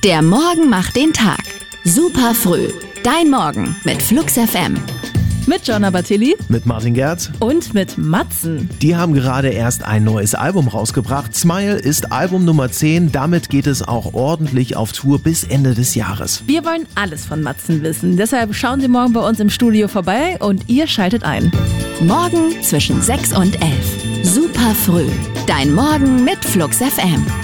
Der Morgen macht den Tag. Super früh. Dein Morgen mit Flux FM. Mit Jonna Bartilli. Mit Martin Gerz. Und mit Matzen. Die haben gerade erst ein neues Album rausgebracht. Smile ist Album Nummer 10. Damit geht es auch ordentlich auf Tour bis Ende des Jahres. Wir wollen alles von Matzen wissen. Deshalb schauen Sie morgen bei uns im Studio vorbei und ihr schaltet ein. Morgen zwischen 6 und 11. Super früh. Dein Morgen mit Flux FM.